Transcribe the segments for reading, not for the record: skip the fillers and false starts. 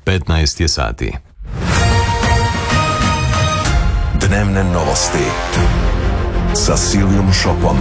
15 je sati. Dnevne novosti sa Silvijom Šopom.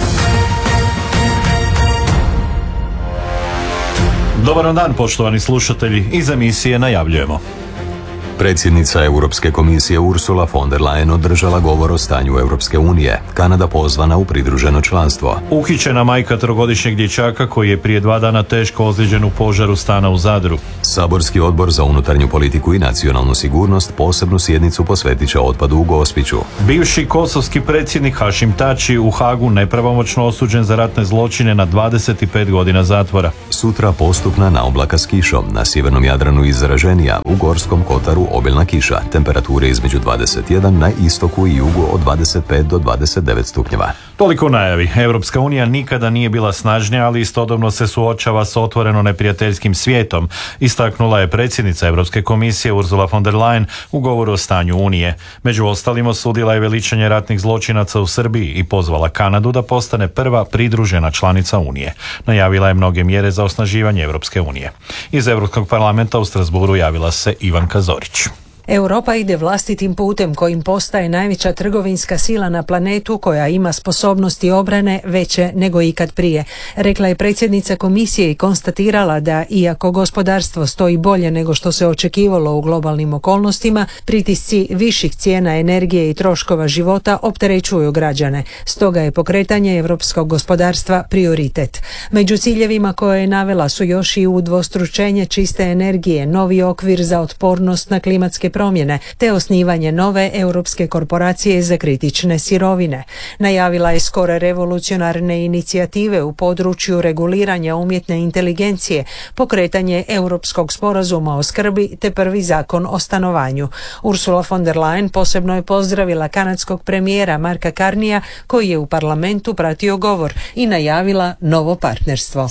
Dobar dan, poštovani slušatelji, iz emisije najavljujemo. Predsjednica Europske komisije Ursula von der Leyen održala govor o stanju Europske unije. Kanada pozvana u pridruženo članstvo. Uhićena majka trogodišnjeg dječaka koji je prije 2 dana teško ozlijeđen u požaru stana u Zadru. Saborski odbor za unutarnju politiku i nacionalnu sigurnost posebnu sjednicu posvetit će otpadu u Gospiću. Bivši kosovski predsjednik Hašim Tači u Hagu nepravomoćno osuđen za ratne zločine na 25 godina zatvora. Sutra postupna naoblaka s kišom, na sjevernom Jadranu izraženija, u Gorskom kotaru obilna kiša, temperature između 21, na istoku i jugu od 25 do 29 stupnjeva. Toliko najavi. Europska unija nikada nije bila snažnija, ali istodobno se suočava s otvoreno neprijateljskim svijetom, istaknula je predsjednica Europske komisije Ursula von der Leyen u govoru o stanju Unije. Među ostalim osudila je veličanje ratnih zločinaca u Srbiji i pozvala Kanadu da postane prva pridružena članica Unije. Najavila je mnoge mjere za osnaživanje Europske unije. Iz Europskog parlamenta u Strasbourgu javila se Ivanka Zorić. Europa ide vlastitim putem kojim postaje najveća trgovinska sila na planetu koja ima sposobnosti obrane veće nego ikad prije, rekla je predsjednica komisije i konstatirala da iako gospodarstvo stoji bolje nego što se očekivalo u globalnim okolnostima, pritisci viših cijena energije i troškova života opterećuju građane. Stoga je pokretanje europskog gospodarstva prioritet. Među ciljevima koje je navela su još i udvostručenje čiste energije, novi okvir za otpornost na klimatske promjene te osnivanje nove europske korporacije za kritične sirovine. Najavila je skore revolucionarne inicijative u području reguliranja umjetne inteligencije, pokretanje europskog sporazuma o skrbi te prvi zakon o stanovanju. Ursula von der Leyen posebno je pozdravila kanadskog premijera Marka Carneya koji je u parlamentu pratio govor i najavila novo partnerstvo.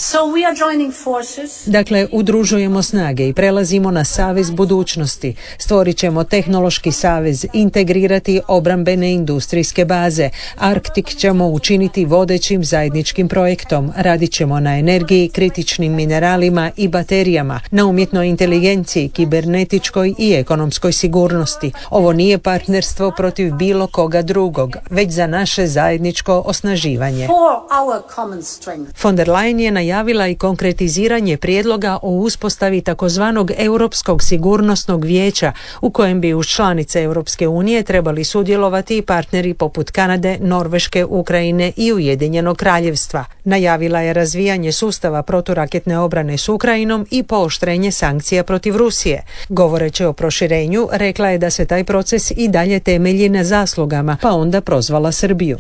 Dakle, udružujemo snage i prelazimo na savez budućnosti. Stvorit ćemo tehnološki savez, integrirati obrambene industrijske baze. Arktik ćemo učiniti vodećim zajedničkim projektom. Radit ćemo na energiji, kritičnim mineralima i baterijama, na umjetnoj inteligenciji, kibernetičkoj i ekonomskoj sigurnosti. Ovo nije partnerstvo protiv bilo koga drugog, već za naše zajedničko osnaživanje. Von der Leyen je najavila i konkretiziranje prijedloga o uspostavi takozvanog Europskog sigurnosnog vijeća u kojem bi uz članice Europske unije trebali sudjelovati i partneri poput Kanade, Norveške, Ukrajine i Ujedinjenog kraljevstva. Najavila je razvijanje sustava proturaketne obrane s Ukrajinom i pooštrenje sankcija protiv Rusije. Govoreći o proširenju, rekla je da se taj proces i dalje temelji na zaslugama, pa onda prozvala Srbiju.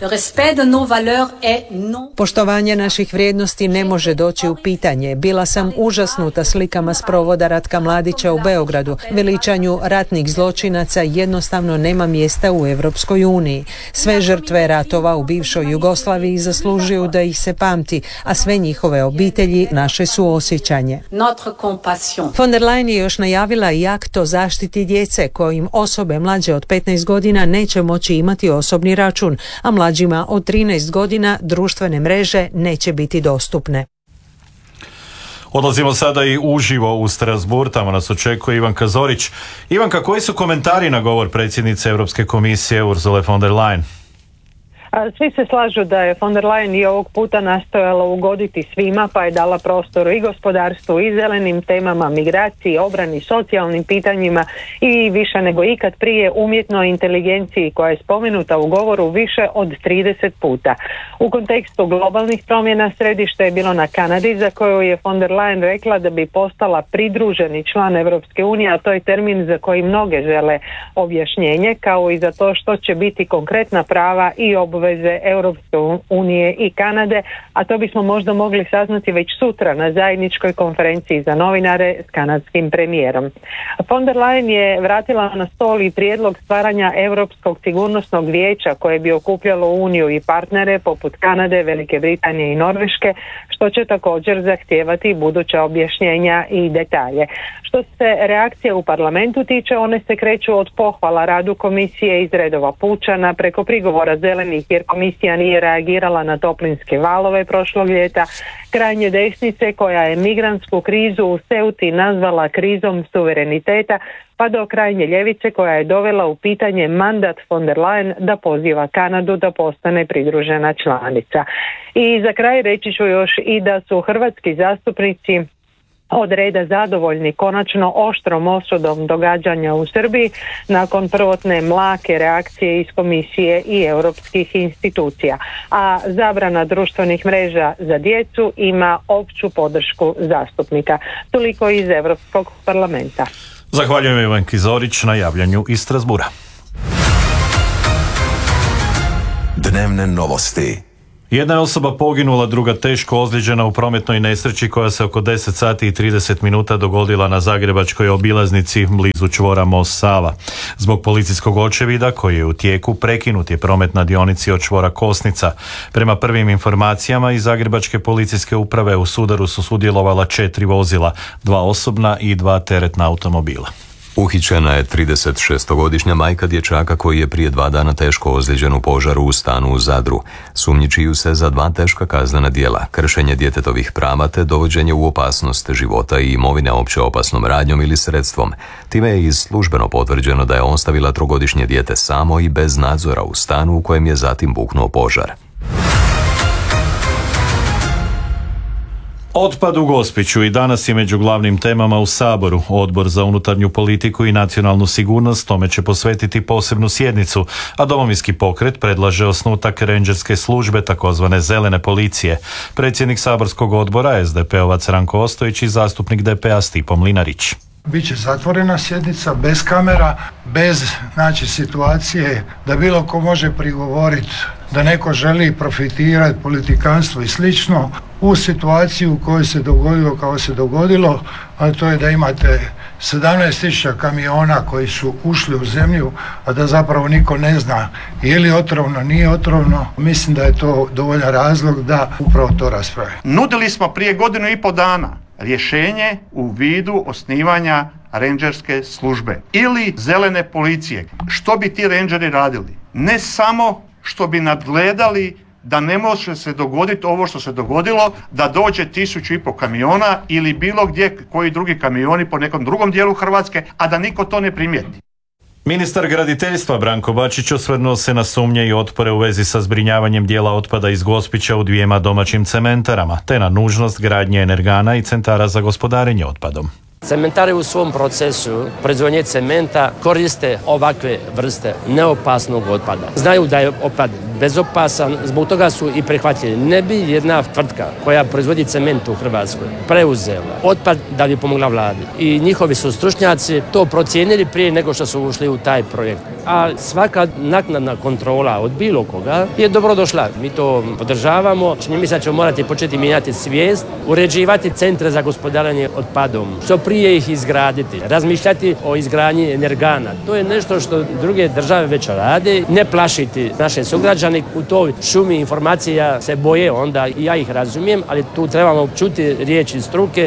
Poštovanje naših vrijednosti ne može doći u pitanje. Bila sam užasnuta slikama s provoda Ratka Mladića u Beogradu. Veličanju ratnih zločinaca jednostavno nema mjesta u Europskoj uniji. Sve žrtve ratova u bivšoj Jugoslaviji zaslužuju da ih se pamti, a sve njihove obitelji naše suosjećanje. Von der Leyen je još najavila i akt o zaštiti djece kojim osobe mlađe od 15 godina neće moći imati osobni račun, a mlađima od 13 godina društvene mreže neće biti dostupne. Odlazimo sada i uživo u Strasbourg, tamo nas očekuje Ivanka Zorić. Ivanka, koji su komentari na govor predsjednice Europske komisije Ursule von der Leyen? Svi se slažu da je von der Leyen i ovog puta nastojala ugoditi svima, pa je dala prostor i gospodarstvu i zelenim temama, migraciji, obrani, socijalnim pitanjima i više nego ikad prije umjetnoj inteligenciji koja je spomenuta u govoru više od 30 puta. U kontekstu globalnih promjena središte je bilo na Kanadi, za koju je von der Leyen rekla da bi postala pridruženi član Europske unije, a to je termin za koji mnoge žele objašnjenje, kao i za to što će biti konkretna prava i obveze Europske unije i Kanade, a to bismo možda mogli saznati već sutra na zajedničkoj konferenciji za novinare s kanadskim premijerom. Von der Leyen je vratila na stol i prijedlog stvaranja Europskog sigurnosnog vijeća koje bi okupljalo Uniju i partnere poput Kanade, Velike Britanije i Norveške, što će također zahtijevati buduća objašnjenja i detalje. Što se reakcije u parlamentu tiče, one se kreću od pohvala radu komisije iz redova pučana preko prigovora zelenih jer komisija nije reagirala na toplinske valove prošlog ljeta, krajnje desnice koja je migrantsku krizu u Ceuti nazvala krizom suvereniteta, pa do krajnje ljevice koja je dovela u pitanje mandat von der Leyen da poziva Kanadu da postane pridružena članica. I za kraj reći ću još i da su hrvatski zastupnici od reda zadovoljni konačno oštrom osudom događanja u Srbiji nakon prvotne mlake reakcije iz komisije i europskih institucija. A zabrana društvenih mreža za djecu ima opću podršku zastupnika. Toliko iz Europskog parlamenta. Zahvaljujem Ivanki Zorić na javljanju iz Strasbura. Dnevne novosti. Jedna je osoba poginula, druga teško ozlijeđena u prometnoj nesreći koja se oko 10 sati i 30 minuta dogodila na zagrebačkoj obilaznici blizu čvora Most Sava. Zbog policijskog očevida koji je u tijeku prekinut je promet na dionici od čvora Kosnica. Prema prvim informacijama iz zagrebačke policijske uprave u sudaru su sudjelovala 4 vozila, 2 osobna i 2 teretna automobila. Uhićena je 36-godišnja majka dječaka koji je prije 2 dana teško ozlijeđen u požaru u stanu u Zadru. Sumnjičuju se za 2 teška kaznena djela, kršenje djetetovih prava te dovođenje u opasnost života i imovine opće opasnom radnjom ili sredstvom. Time je i službeno potvrđeno da je ostavila 3-godišnje dijete samo i bez nadzora u stanu u kojem je zatim buknuo požar. Otpad u Gospiću i danas je među glavnim temama u Saboru. Odbor za unutarnju politiku i nacionalnu sigurnost tome će posvetiti posebnu sjednicu, a Domovinski pokret predlaže osnutak rendžerske službe, takozvane zelene policije. Predsjednik saborskog odbora, SDP-ovac Ranko Ostojić i zastupnik DP-a Stipo Mlinarić. Biće zatvorena sjednica, bez kamera, bez situacije da bilo ko može prigovoriti da neko želi profitirati, politikanstvo i slično u situaciju u kojoj se dogodilo kao se dogodilo, a to je da imate 17.000 kamiona koji su ušli u zemlju, a da zapravo niko ne zna je li otrovno, nije otrovno. Mislim da je to dovoljan razlog da upravo to raspravi. Nudili smo prije 1,5 dana rješenje u vidu osnivanja rendžerske službe ili zelene policije. Što bi ti rendžeri radili? Ne samo što bi nadgledali da ne može se dogoditi ovo što se dogodilo, da dođe 1.500 kamiona ili bilo gdje koji drugi kamioni po nekom drugom dijelu Hrvatske, a da niko to ne primijeti. Ministar graditeljstva Branko Bačić osvrnuo se na sumnje i otpore u vezi sa zbrinjavanjem dijela otpada iz Gospića u 2 domaćim cementarama, te na nužnost gradnje energana i centara za gospodarenje otpadom. Cementari u svom procesu proizvodnje cementa koriste ovakve vrste neopasnog otpada. Znaju da je otpad bezopasan, zbog toga su i prihvatili. Ne bi jedna tvrtka koja proizvodi cement u Hrvatskoj preuzela otpad da bi pomogla vladi. I njihovi su stručnjaci to procijenili prije nego što su ušli u taj projekt. A svaka naknadna kontrola od bilo koga je dobrodošla. Mi to podržavamo. Čini mi se da ćemo morati početi mijenjati svijest, uređivati centre za gospodarenje otpadom. Što prije ih izgraditi, razmišljati o izgradnji energana. To je nešto što druge države već rade. Ne plašiti naše sugrađane u toj šumi informacija se boje onda i ja ih razumijem, ali tu trebamo čuti riječi struke.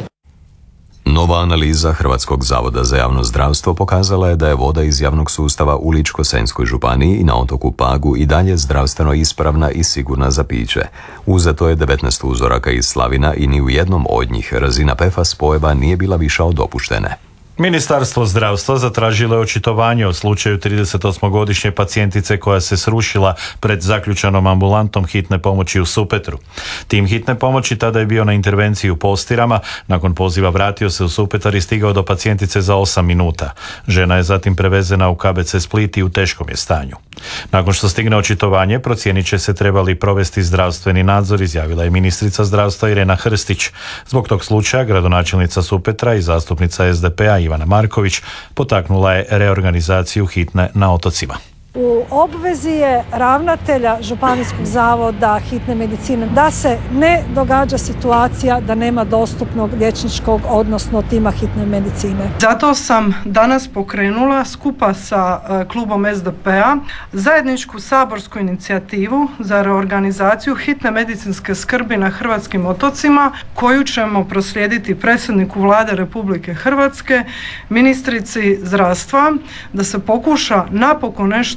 Nova analiza Hrvatskog zavoda za javno zdravstvo pokazala je da je voda iz javnog sustava u Ličko-senjskoj županiji i na otoku Pagu i dalje zdravstveno ispravna i sigurna za piće. Uzeto je 19 uzoraka iz slavina i ni u jednom od njih razina PFAS spojeva nije bila viša od dopuštene. Ministarstvo zdravstva zatražilo je očitovanje o slučaju 38-godišnje pacijentice koja se srušila pred zaključanom ambulantom hitne pomoći u Supetru. Tim hitne pomoći tada je bio na intervenciji u Postirama, nakon poziva vratio se u Supetar i stigao do pacijentice za 8 minuta. Žena je zatim prevezena u KBC Split i u teškom je stanju. Nakon što stigne očitovanje, procijenit će se trebali provesti zdravstveni nadzor, izjavila je ministrica zdravstva Irena Hrstić. Zbog tog slučaja gradonačelnica Supetra i zastupnica SDP-a Ivana Marković potaknula je reorganizaciju hitne na otocima. U obvezi je ravnatelja Županijskog zavoda hitne medicine da se ne događa situacija da nema dostupnog liječničkog, odnosno tima hitne medicine. Zato sam danas pokrenula skupa sa klubom SDP-a zajedničku saborsku inicijativu za reorganizaciju hitne medicinske skrbi na hrvatskim otocima, koju ćemo proslijediti predsjedniku Vlade Republike Hrvatske, ministrici zdravstva, da se pokuša napokon nešto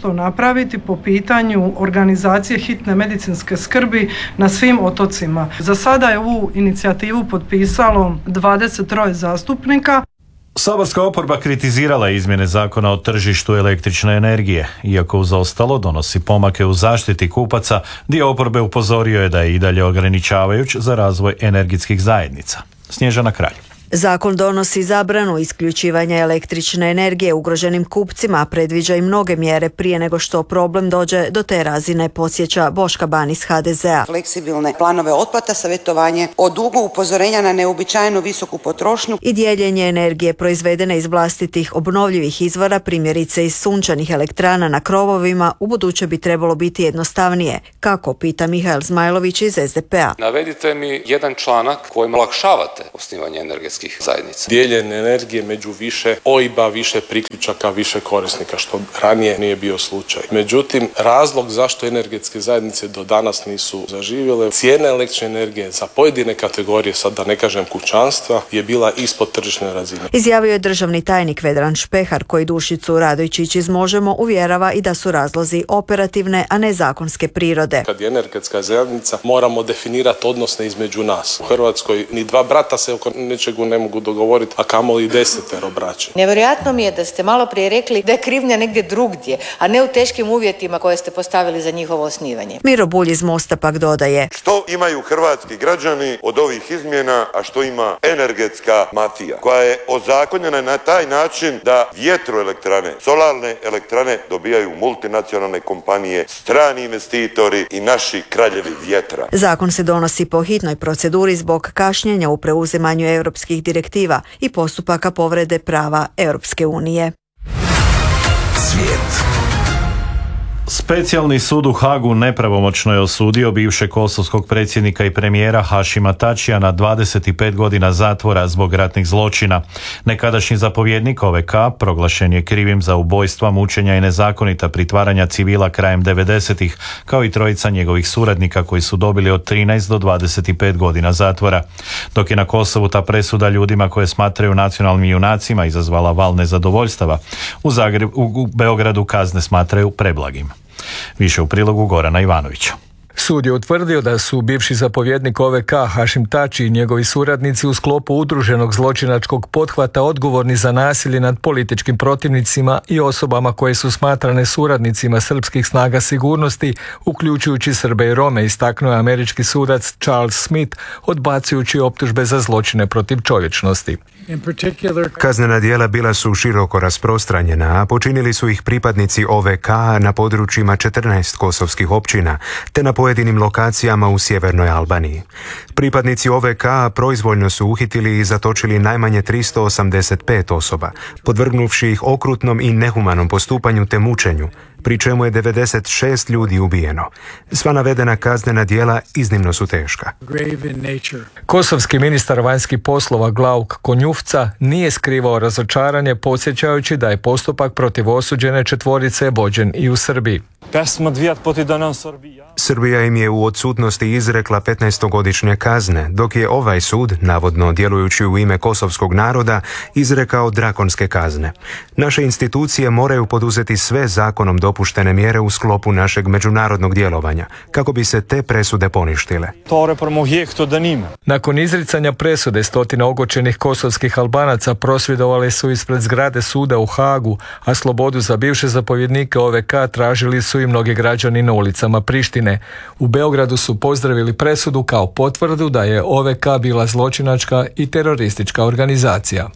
nešto napraviti po pitanju organizacije hitne medicinske skrbi na svim otocima. Za sada je ovu inicijativu potpisalo 23 zastupnika. Saborska oporba kritizirala je izmjene zakona o tržištu električne energije. Iako uz ostalo donosi pomake u zaštiti kupaca, dio oporbe upozorio je da je i dalje ograničavajuć za razvoj energetskih zajednica. Snježana Kralj. Zakon donosi zabranu isključivanja električne energije ugroženim kupcima, a predviđa i mnoge mjere prije nego što problem dođe do te razine, podsjeća Boška Ban iz HDZ-a. Fleksibilne planove otplata, savjetovanje o dugu, upozorenja na neuobičajeno visoku potrošnju i dijeljenje energije proizvedene iz vlastitih obnovljivih izvora, primjerice iz sunčanih elektrana na krovovima, u buduće bi trebalo biti jednostavnije. Kako, pita Mihael Zmajlović iz SDP-a. Navedite mi jedan članak kojim olakšavate osnivanje energetskih zajednica. Dijeljenje energije među više OIB-a, više priključaka, više korisnika, što ranije nije bio slučaj. Međutim, razlog zašto energetske zajednice do danas nisu zaživjele, cijena električne energije za pojedine kategorije, sad da ne kažem kućanstva, je bila ispod tržišne razine. Izjavio je državni tajnik Vedran Špehar, koji Dušicu Radojčić iz Možemo uvjerava i da su razlozi operativne, a ne zakonske prirode. Kad je energetska zajednica, moramo definirati odnose između nas. U Hrvatskoj ni dva brata se oko nečeg ne mogu dogovoriti, a kamoli 10 braća. Nevjerojatno mi je da ste malo prije rekli da je krivnja negdje drugdje, a ne u teškim uvjetima koje ste postavili za njihovo osnivanje. Miro Bulj iz Mosta pak dodaje: što imaju hrvatski građani od ovih izmjena, a što ima energetska mafija, koja je ozakonjena na taj način da vjetroelektrane, solarne elektrane dobijaju multinacionalne kompanije, strani investitori i naši kraljevi vjetra. Zakon se donosi po hitnoj proceduri zbog kašnjenja u preuzimanju europskih direktiva i postupaka povrede prava Europske unije. Svijet. Specijalni sud u Hagu nepravomoćno je osudio bivšeg kosovskog predsjednika i premijera Hašima Tačija na 25 godina zatvora zbog ratnih zločina. Nekadašnji zapovjednik OVK proglašen je krivim za ubojstva, mučenja i nezakonita pritvaranja civila krajem 90-ih, kao i trojica njegovih suradnika koji su dobili od 13 do 25 godina zatvora. Dok je na Kosovu ta presuda ljudima koje smatraju nacionalnim junacima izazvala val nezadovoljstava, u Beogradu kazne smatraju preblagim. Više u prilogu Gorana Ivanovića. Sud je utvrdio da su bivši zapovjednik OVK Hašim Tači i njegovi suradnici u sklopu udruženog zločinačkog pothvata odgovorni za nasilje nad političkim protivnicima i osobama koje su smatrane suradnicima srpskih snaga sigurnosti, uključujući Srbe i Rome, istaknuo je američki sudac Charles Smith, odbacujući optužbe za zločine protiv čovječnosti. Kaznena djela bila su široko rasprostranjena, a počinili su ih pripadnici OVK na područjima 14 kosovskih općina, te na pojedinim lokacijama u sjevernoj Albaniji. Pripadnici OVK proizvoljno su uhitili i zatočili najmanje 385 osoba, podvrgnuvši ih okrutnom i nehumanom postupanju te mučenju, pri čemu je 96 ljudi ubijeno. Sva navedena kaznena djela iznimno su teška. Kosovski ministar vanjskih poslova Glauk Konjufca nije skrivao razočaranje, podsjećajući da je postupak protiv osuđene četvorice vođen i u Srbiji. Srbija im je u odsutnosti izrekla 15-godišnje kazne, dok je ovaj sud, navodno djelujući u ime kosovskog naroda, izrekao drakonske kazne. Naše institucije moraju poduzeti sve zakonom dopuštene mjere u sklopu našeg međunarodnog djelovanja, kako bi se te presude poništile. Nakon izricanja presude, stotine ogorčenih kosovskih Albanaca prosvjedovali su ispred zgrade suda u Hagu, a slobodu za bivše zapovjednike OVK tražili su i mnogi građani na ulicama Prištine. U Beogradu su pozdravili presudu kao potvrdu da je OVK bila zločinačka i teroristička organizacija.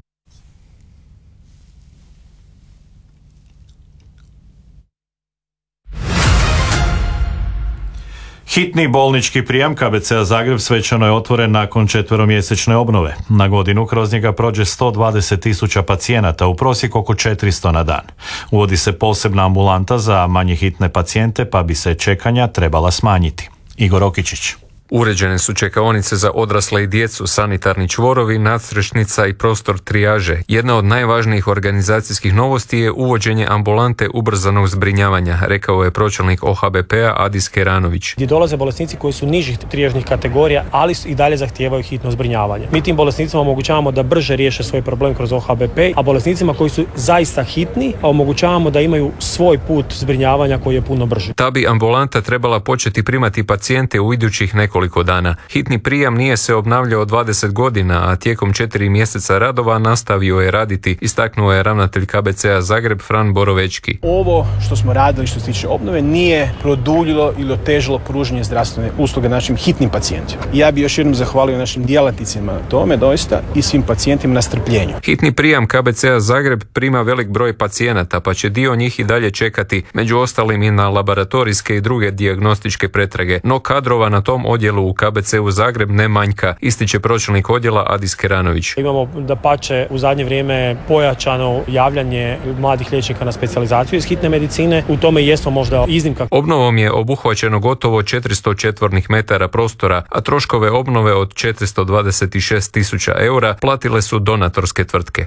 Hitni bolnički prijem KBC-a Zagreb svečano je otvoren nakon 4-mjesečne obnove. Na godinu kroz njega prođe 120.000 pacijenata, u prosjeku oko 400 na dan. Uvodi se posebna ambulanta za manje hitne pacijente, pa bi se čekanja trebala smanjiti. Igor Okičić. Uređene su čekaonice za odrasle i djecu, sanitarni čvorovi, nadstrešnica i prostor trijaže. Jedna od najvažnijih organizacijskih novosti je uvođenje ambulante ubrzanog zbrinjavanja, rekao je pročelnik OHBP-a Adis Keranović. Gdje dolaze bolesnici koji su nižih trijažnih kategorija, ali i dalje zahtijevaju hitno zbrinjavanje. Mi tim bolesnicima omogućavamo da brže riješe svoj problem kroz OHBP, a bolesnicima koji su zaista hitni omogućavamo da imaju svoj put zbrinjavanja koji je puno brži. Ta bi ambulanta trebala početi primati pacijente u idućih nekoliko dana. Hitni prijam nije se obnavljao 20 godina, a tijekom 4 mjeseca radova nastavio je raditi, istaknuo je ravnatelj KBC-a Zagreb Fran Borovečki. Ovo što smo radili što se tiče obnove nije produljilo ili otežalo pružanje zdravstvene usluge našim hitnim pacijentima. Ja bih još jednom zahvalio našim djelatnicima na tome doista i svim pacijentima na strpljenju. Hitni prijam KBC-a Zagreb prima velik broj pacijenata, pa će dio njih i dalje čekati, među ostalim i na laboratorijske i druge dijagnostičke pretrage, no kadrova na tom odjelu u KBC-u Zagreb ne manjka, ističe pročelnik odjela Adis Keranović. Imamo dapače u zadnje vrijeme pojačano javljanje mladih liječnika na specijalizaciju iz hitne medicine, u tome jesmo možda iznimka. Obnovom je obuhvaćeno gotovo 400 četvornih metara prostora, a troškove obnove od 426.000 eura platile su donatorske tvrtke.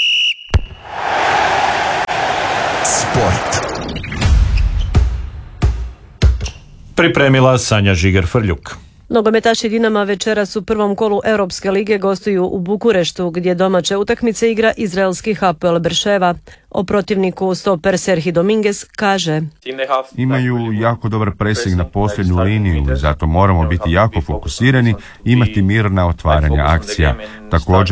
Sport. Pripremila Sanja Žiger-Frljuk. Nogometaši Dinama večeras u prvom kolu Europske lige gostuju u Bukureštu, gdje domaće utakmice igra izraelski Hapoel Berševa. O protivniku stoper Serhi Dominguez kaže: Imaju jako dobar presing na posljednju liniju, zato moramo biti jako fokusirani i imati mirna otvaranja akcija. Također